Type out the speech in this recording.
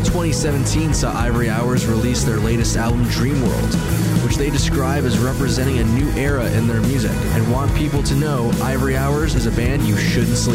2017 saw Ivory Hours release their latest album, Dream World, which they describe as representing a new era in their music and want people to know Ivory Hours is a band you shouldn't sleep